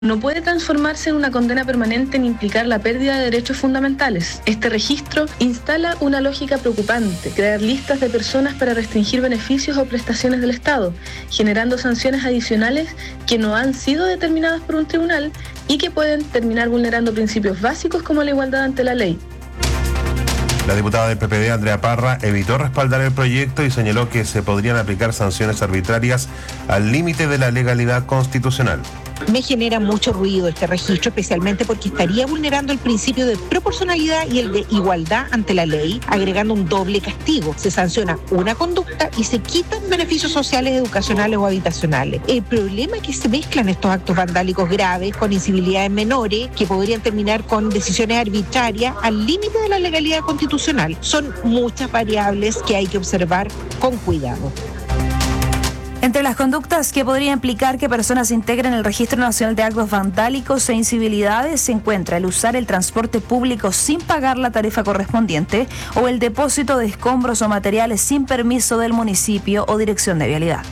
no puede transformarse en una condena permanente ni implicar la pérdida de derechos fundamentales. Este registro instala una lógica preocupante: crear listas de personas para restringir beneficios o prestaciones del Estado, generando sanciones adicionales que no han sido determinadas por un tribunal y que pueden terminar vulnerando principios básicos como la igualdad ante la ley. La diputada del PPD, Andrea Parra, evitó respaldar el proyecto y señaló que se podrían aplicar sanciones arbitrarias al límite de la legalidad constitucional. Me genera mucho ruido este registro, especialmente porque estaría vulnerando el principio de proporcionalidad y el de igualdad ante la ley, agregando un doble castigo. Se sanciona una conducta y se quitan beneficios sociales, educacionales o habitacionales. El problema es que se mezclan estos actos vandálicos graves con incivilidades menores que podrían terminar con decisiones arbitrarias al límite de la legalidad constitucional. Son muchas variables que hay que observar con cuidado. Entre las conductas que podría implicar que personas integren el Registro Nacional de Actos Vandálicos e Incivilidades se encuentra el usar el transporte público sin pagar la tarifa correspondiente o el depósito de escombros o materiales sin permiso del municipio o dirección de vialidad.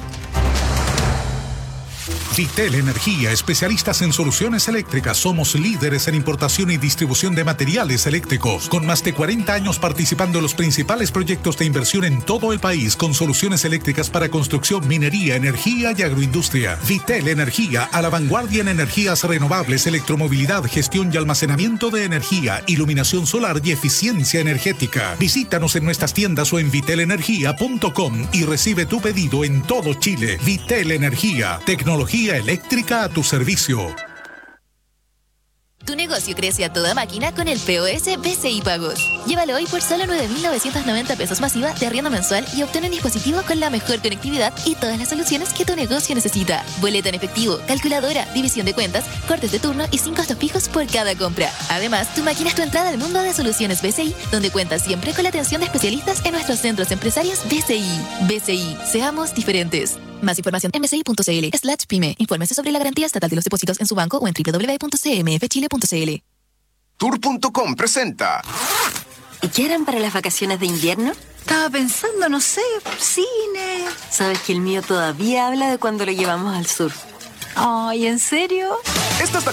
Vitel Energía, especialistas en soluciones eléctricas. Somos líderes en importación y distribución de materiales eléctricos, con más de 40 años participando en los principales proyectos de inversión en todo el país, con soluciones eléctricas para construcción, minería, energía y agroindustria. Vitel Energía, a la vanguardia en energías renovables, electromovilidad, gestión y almacenamiento de energía, iluminación solar y eficiencia energética. Visítanos en nuestras tiendas o en vitelenergia.com y recibe tu pedido en todo Chile. Vitel Energía, tecnología eléctrica a tu servicio. Tu negocio crece a toda máquina con el POS BCI Pagos. Llévalo hoy por solo 9.990 pesos masiva de arriendo mensual y obtén un dispositivo con la mejor conectividad y todas las soluciones que tu negocio necesita. Boleta en efectivo, calculadora, división de cuentas, cortes de turno y 5 costos fijos por cada compra. Además, tu máquina es tu entrada al mundo de soluciones BCI, donde cuentas siempre con la atención de especialistas en nuestros centros empresarios BCI. BCI, seamos diferentes. Más información en bci.cl/pyme. Infórmese sobre la garantía estatal de los depósitos en su banco o en www.cmfchile.cl. Tour.com presenta. ¿Y qué harán para las vacaciones de invierno? Estaba pensando, no sé, cine. Sabes que el mío todavía habla de cuando lo llevamos al sur. Ay, ¿en serio? Esta